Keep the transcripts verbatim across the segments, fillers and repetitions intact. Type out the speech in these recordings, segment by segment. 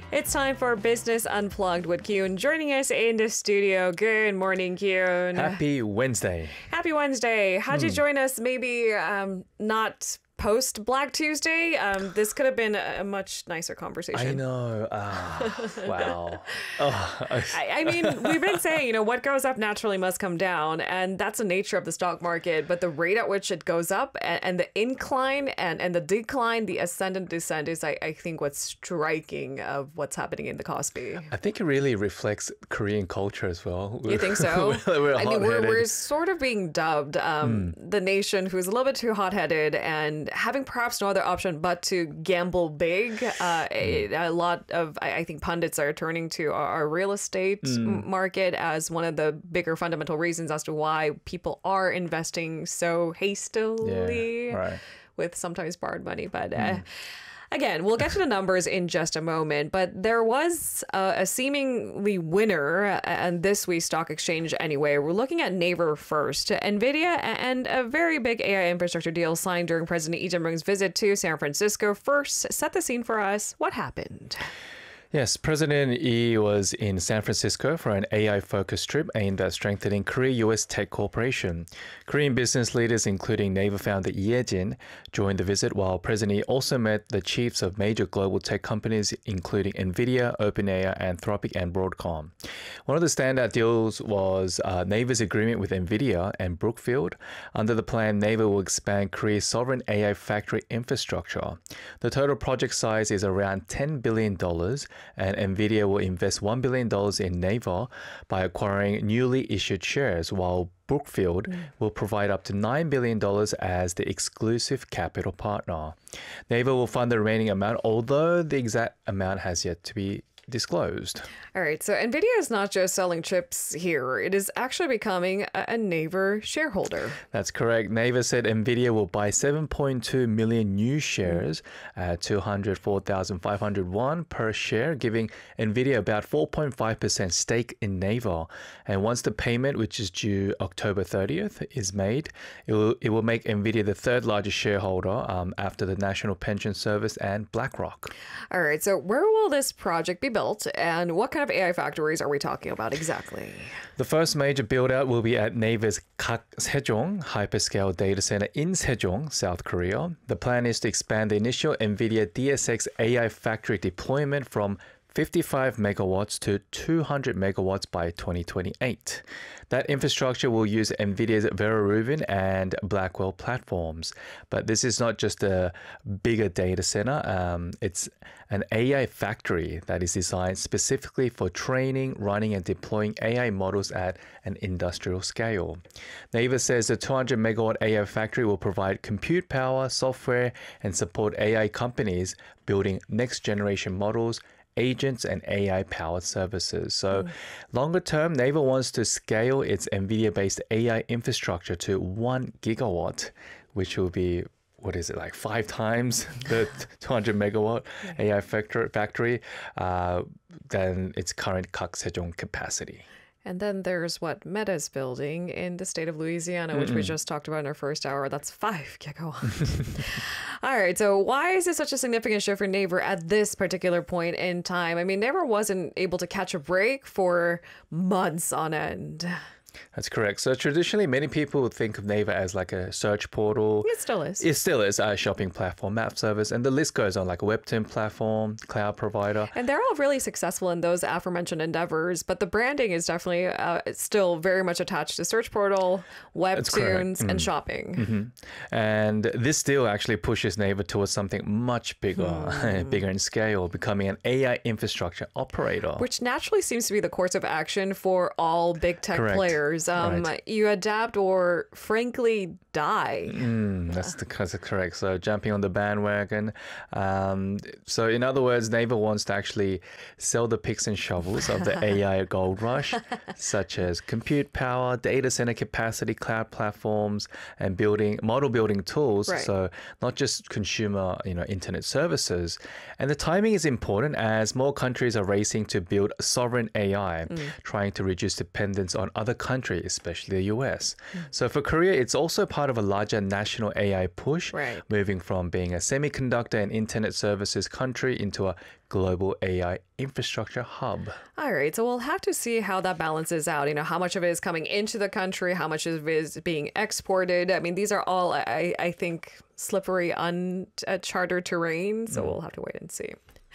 It's time for Business Unplugged with Kyun. Joining us in the studio. Good morning, Kyun. Happy Wednesday. Happy Wednesday. How'd you join us? Maybe um, not post Black Tuesday. Um, this could have been a, a much nicer conversation. I know. Uh, wow. Oh, I, I mean, we've been saying, you know, what goes up naturally must come down. And that's the nature of the stock market. But the rate at which it goes up and, and the incline and, and the decline, the ascent and descent is, I, I think, what's striking of what's happening in the Kospi. I think it really reflects Korean culture as well. You think so? we're, we're I mean, we're, hot-headed. we're sort of being dubbed um, mm. the nation who's a little bit too hot-headed and having perhaps no other option but to gamble big. Uh, mm. a, a lot of, I, I think, pundits are turning to our, our real estate mm. market as one of the bigger fundamental reasons as to why people are investing so hastily yeah, right. with sometimes borrowed money. But uh, mm. again, we'll get to the numbers in just a moment, but there was uh, a seemingly winner on this week's stock exchange anyway. We're looking at Naver first. NVIDIA and a very big A I infrastructure deal signed during President Lee Jae-myung's visit to San Francisco. First, set the scene for us. What happened? Yes, President Lee was in San Francisco for an A I-focused trip aimed at strengthening Korea-U S tech cooperation. Korean business leaders, including Naver founder Lee Jae-jin, joined the visit, while President Lee also met the chiefs of major global tech companies, including NVIDIA, OpenAI, Anthropic, and Broadcom. One of the standout deals was uh, Naver's agreement with NVIDIA and Brookfield. Under the plan, Naver will expand Korea's sovereign A I factory infrastructure. The total project size is around ten billion dollars, and NVIDIA will invest one billion dollars in Naver by acquiring newly issued shares, while Brookfield mm. will provide up to nine billion dollars as the exclusive capital partner. Naver will fund the remaining amount, although the exact amount has yet to be disclosed. All right, so NVIDIA is not just selling chips here. It is actually becoming a, a Naver shareholder. That's correct. Naver said NVIDIA will buy seven point two million new shares at two hundred four thousand five hundred won per share, giving NVIDIA about four point five percent stake in Naver. And once the payment, which is due October thirtieth, is made, it will, it will make NVIDIA the third largest shareholder um, after the National Pension Service and BlackRock. All right, so where will this project be built, and what kind of A I factories are we talking about exactly? The first major build-out will be at Naver's Gak Sejong hyperscale data center in Sejong, South Korea. The plan is to expand the initial NVIDIA D S X A I factory deployment from fifty-five megawatts to two hundred megawatts by twenty twenty-eight. That infrastructure will use NVIDIA's Vera Rubin and Blackwell platforms. But this is not just a bigger data center. Um, it's an A I factory that is designed specifically for training, running, and deploying A I models at an industrial scale. Naver says the two hundred megawatt A I factory will provide compute power, software, and support A I companies building next-generation models, agents, and A I-powered services. So mm. longer term, Naver wants to scale its NVIDIA-based A I infrastructure to one gigawatt, which will be, what is it, like five times the two hundred megawatt A I factor, factory uh, than its current Gak Sejong capacity. And then there's what Meta's building in the state of Louisiana, Mm-mm. which we just talked about in our first hour. That's five gigawatts. All right. So why is this such a significant shift for Naver at this particular point in time? I mean, Naver wasn't able to catch a break for months on end. That's correct. So traditionally, many people would think of Naver as like a search portal. It still is. It still is a shopping platform, map service, and the list goes on, like a Webtoon platform, cloud provider. And they're all really successful in those aforementioned endeavors, but the branding is definitely uh, still very much attached to search portal, Webtoons, mm. and shopping. Mm-hmm. And this deal actually pushes Naver towards something much bigger, mm. bigger in scale, becoming an A I infrastructure operator. Which naturally seems to be the course of action for all big tech Correct. players. Um, right. You adapt or frankly die. Mm, that's, the, that's correct. So jumping on the bandwagon. Um, so in other words, Naver wants to actually sell the picks and shovels of the A I gold rush, such as compute power, data center capacity, cloud platforms, and building model building tools. Right. So not just consumer, you know, internet services. And the timing is important as more countries are racing to build sovereign A I, mm. trying to reduce dependence on other countries country, especially the U S. So for Korea, it's also part of a larger national A I push, Right. moving from being a semiconductor and internet services country into a global A I infrastructure hub. All right, so we'll have to see how that balances out. You know, how much of it is coming into the country, how much of it is being exported. I mean, these are all, I, I think, slippery, uncharted terrain. So we'll have to wait and see.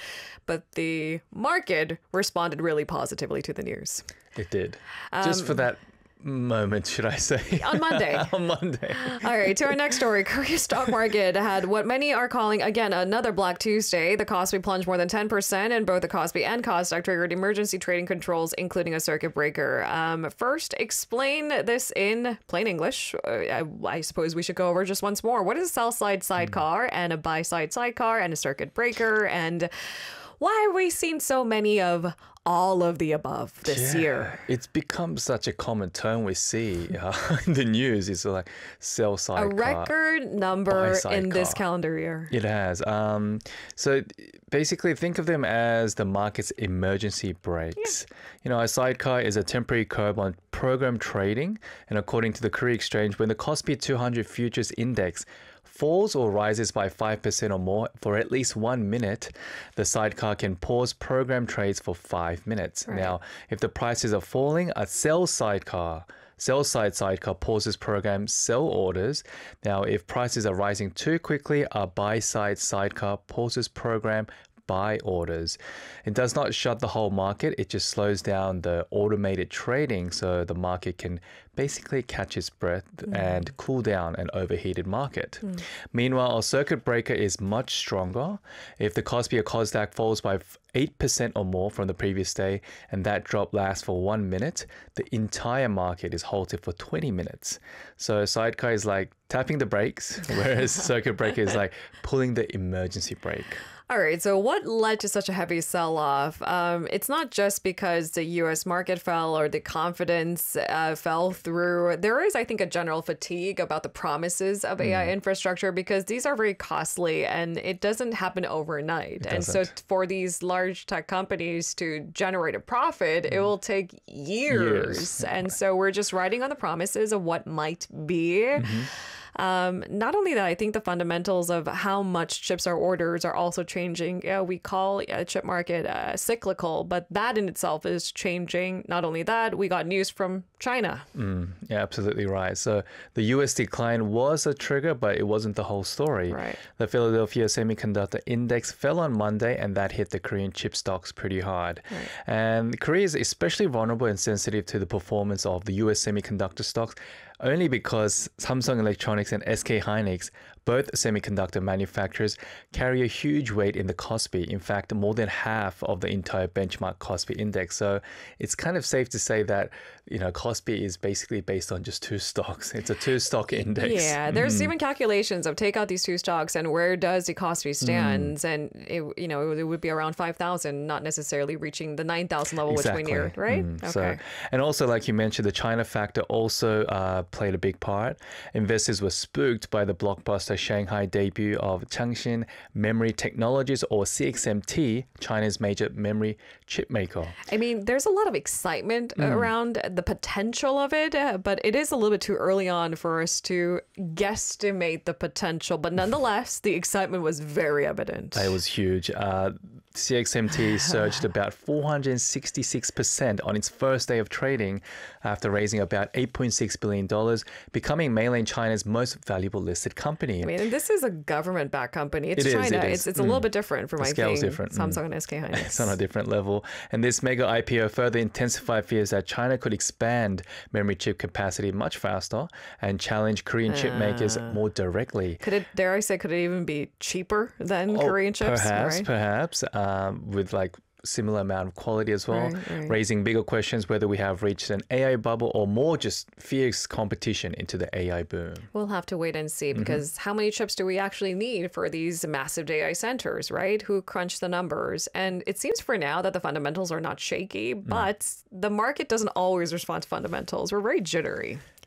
But the market responded really positively to the news. It did. Just for that moment, should I say? On Monday. On Monday. All right, to our next story. Korea's stock market had what many are calling, again, another Black Tuesday. The Kospi plunged more than ten percent, and both the Kospi and Kosdaq triggered emergency trading controls, including a circuit breaker. Um, first, explain this in plain English. Uh, I, I suppose we should go over just once more. What is a sell-side sidecar and a buy-side sidecar and a circuit breaker? And why have we seen so many of all of the above this Yeah, year? It's become such a common term we see uh, in the news. It's like sell A side record number buy-side in this car. calendar year. It has. Um, so basically, think of them as the market's emergency brakes. You know, a sidecar is a temporary curb on program trading. And according to the Korea Exchange, when the Kospi two hundred Futures Index falls or rises by five percent or more for at least one minute, the sidecar can pause program trades for five minutes. Right. Now, if the prices are falling, a sell sidecar Sell side sidecar pauses program sell orders. Now, if prices are rising too quickly, a buy side sidecar pauses program buy orders. It does not shut the whole market. It just slows down the automated trading so the market can basically catch its breath mm. and cool down an overheated market. Mm. Meanwhile, a circuit breaker is much stronger. If the Kospi or Kosdaq falls by eight percent or more from the previous day and that drop lasts for one minute, the entire market is halted for twenty minutes. So sidecar is like tapping the brakes, whereas circuit breaker is like pulling the emergency brake. All right, so what led to such a heavy sell-off? Um, it's not just because the U S market fell or the confidence uh, fell through. There is, I think, a general fatigue about the promises of mm. A I infrastructure because these are very costly and it doesn't happen overnight. And so for these large tech companies to generate a profit, mm. it will take years. years. And so we're just riding on the promises of what might be. Mm-hmm. Um, not only that, I think the fundamentals of how much chips are ordered are also changing. Yeah, we call a chip market uh, cyclical, but that in itself is changing. Not only that, we got news from China. Mm, yeah, absolutely right. So the U S decline was a trigger, but it wasn't the whole story. Right. The Philadelphia Semiconductor Index fell on Monday, and that hit the Korean chip stocks pretty hard. Right. And Korea is especially vulnerable and sensitive to the performance of the U S semiconductor stocks, only because Samsung Electronics and S K Hynix, both semiconductor manufacturers, carry a huge weight in the Kospi. In fact, more than half of the entire benchmark Kospi index. So it's kind of safe to say that, you know, Kospi is basically based on just two stocks. It's a two-stock index. Yeah, there's mm. even calculations of take out these two stocks and where does the Kospi stands, mm. and it, you know, it would be around five thousand, not necessarily reaching the nine thousand level, exactly. which we neared, right? Mm. Okay. So, and also, like you mentioned, the China factor also uh, played a big part. Investors were spooked by the blockbuster Shanghai debut of Changshin Memory Technologies, or C X M T, China's major memory chip maker. I mean, there's a lot of excitement mm. around the potential of it, uh, but it is a little bit too early on for us to guesstimate the potential. But nonetheless, the excitement was very evident. It was huge. Uh, C X M T surged about four hundred sixty-six percent on its first day of trading after raising about eight point six billion dollars, becoming mainland China's most valuable listed company. I mean, this is a government-backed company. It's it China. Is, it it's it's a mm. little bit different from, the I scale's think, different. Samsung mm. and S K Hynix. It's on a different level. And this mega I P O further intensified fears that China could expand memory chip capacity much faster and challenge Korean uh, chip makers more directly. Could it, dare I say, could it even be cheaper than oh, Korean chips? Perhaps, right? perhaps, um, with like similar amount of quality as well, right, right. raising bigger questions whether we have reached an A I bubble or more just fierce competition into the A I boom. We'll have to wait and see, because mm-hmm. how many chips do we actually need for these massive A I centers, right? Who crunch the numbers? And it seems for now that the fundamentals are not shaky, but mm. the market doesn't always respond to fundamentals. We're very jittery.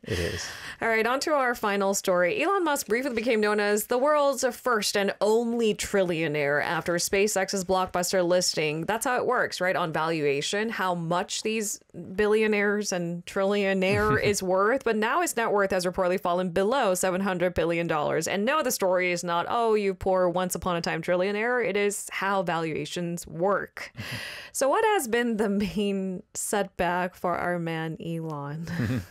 It is. All right, on to our final story. Elon Musk briefly became known as the world's first and only trillionaire after SpaceX's blockbuster listing. That's how it works, right? On valuation, how much these billionaires and trillionaire is worth. But now his net worth has reportedly fallen below seven hundred billion dollars. And no, the story is not, oh, you poor once upon a time trillionaire. It is how valuations work. So what has been the main setback for our man, Elon?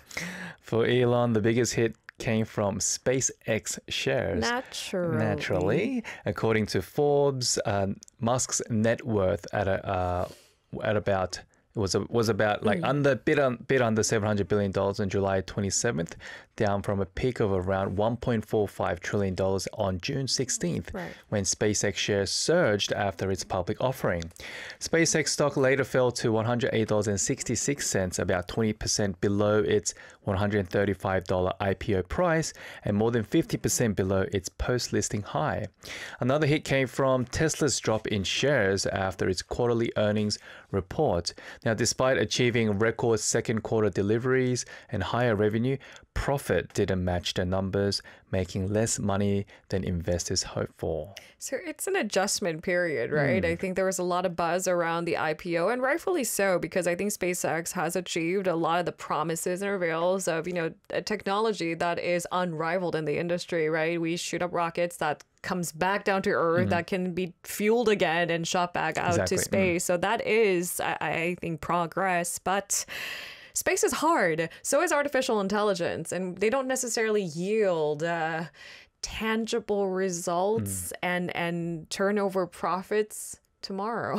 For Elon, the biggest hit came from SpaceX shares. Naturally. Naturally. According to Forbes, uh, Musk's net worth at a, uh, at about it was a, was about like mm. under bit on bit under seven hundred billion dollars on July twenty-seventh, down from a peak of around one point four five trillion dollars on June sixteenth, right. when SpaceX shares surged after its public offering. SpaceX stock later fell to one hundred eight dollars and sixty-six cents, about twenty percent below its one hundred thirty-five dollars I P O price and more than fifty percent below its post-listing high. Another hit came from Tesla's drop in shares after its quarterly earnings report. Now, despite achieving record second quarter deliveries and higher revenue, profit didn't match the numbers, making less money than investors hoped for. So it's an adjustment period, right? Mm. I think there was a lot of buzz around the I P O, and rightfully so, because I think SpaceX has achieved a lot of the promises and avails of, you know, a technology that is unrivaled in the industry, right? We shoot up rockets that comes back down to Earth, mm-hmm. that can be fueled again and shot back out exactly. to space. Mm. So that is, I, I think, progress. But space is hard. So is artificial intelligence. And they don't necessarily yield uh, tangible results mm. and, and turnover profits tomorrow.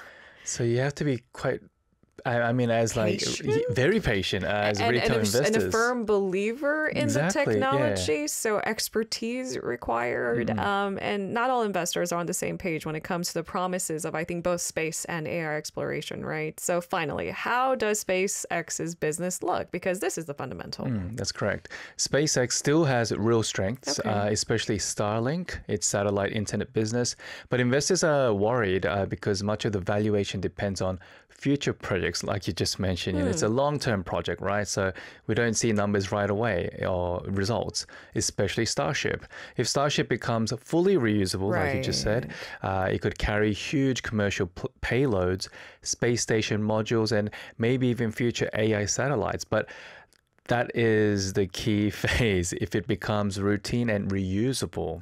So you have to be quite... I, I mean, as like patient? very patient as and, retail and a, investors, and a firm believer in exactly, the technology. Yeah. So expertise required, mm-hmm. um, and not all investors are on the same page when it comes to the promises of, I think, both space and A I exploration. Right. So finally, how does SpaceX's business look? Because this is the fundamental. Mm, that's correct. SpaceX still has real strengths, okay. uh, especially Starlink, its satellite internet business. But investors are worried uh, because much of the valuation depends on future projects, like you just mentioned. Mm. You know, it's a long-term project, right? So we don't see numbers right away or results, especially Starship. If Starship becomes fully reusable, right. like you just said, uh, it could carry huge commercial p- payloads, space station modules, and maybe even future A I satellites. But that is the key phase if it becomes routine and reusable.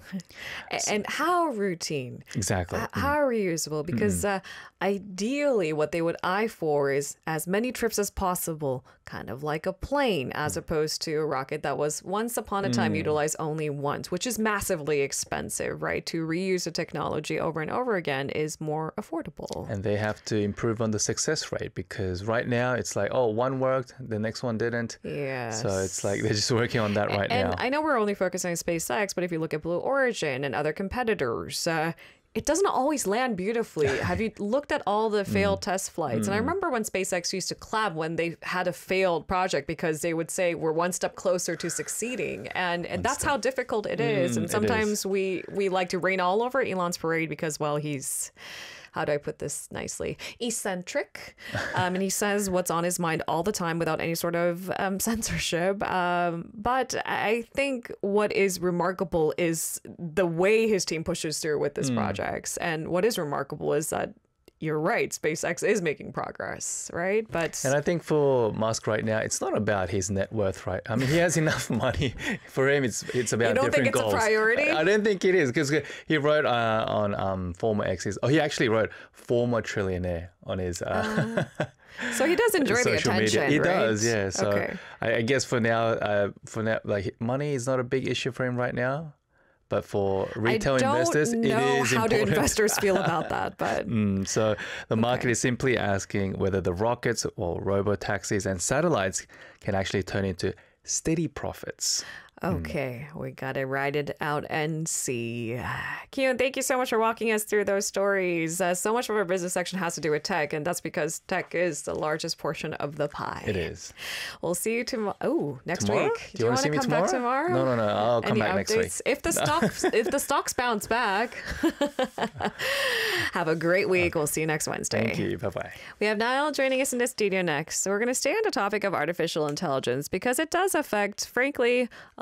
And how routine? Exactly. Uh, how reusable? Because mm. uh, ideally what they would eye for is as many trips as possible, kind of like a plane, as mm. opposed to a rocket that was once upon a time mm. utilized only once, which is massively expensive, right? To reuse the technology over and over again is more affordable. And they have to improve on the success rate, because right now it's like, oh, one worked, the next one didn't. Yeah. Yes. So it's like they're just working on that right and, now. And I know we're only focusing on SpaceX, but if you look at Blue Origin and other competitors, uh, it doesn't always land beautifully. Have you looked at all the failed mm. test flights? Mm. And I remember when SpaceX used to clap when they had a failed project, because they would say we're one step closer to succeeding. And, and that's step. how difficult it is. Mm, and sometimes is. we we like to rain all over Elon's parade because, well, he's... how do I put this nicely? Eccentric. Um, and he says what's on his mind all the time without any sort of um, censorship. Um, but I think what is remarkable is the way his team pushes through with these mm. projects. And what is remarkable is that you're right, SpaceX is making progress, right? But and I think for Musk right now, it's not about his net worth, right? I mean, he has enough money. For him, it's it's about different goals. You don't think it's goals. a priority? I, I don't think it is, because he wrote uh, on um, former exes. Oh, he actually wrote former trillionaire on his. Uh, uh, so he does enjoy the attention, media. He right? does, yeah. So okay. I, I guess for now, uh, for now, like money is not a big issue for him right now. But for retail investors, it is important. I don't know how do investors feel about that, but... mm, so the market okay. is simply asking whether the rockets or robo-taxis and satellites can actually turn into steady profits. Okay, mm. we got to ride it out and see. Kyun, thank you so much for walking us through those stories. Uh, so much of our business section has to do with tech, and that's because tech is the largest portion of the pie. It is. We'll see you tomorrow. Oh, next tomorrow? week. Do you, do you want to come tomorrow? back tomorrow? No, no, no. I'll come Any back updates? next week. If the stocks, if the stocks bounce back, Have a great week. We'll see you next Wednesday. Thank you. Bye-bye. We have Niall joining us in the studio next. So we're going to stay on the topic of artificial intelligence because it does affect, frankly,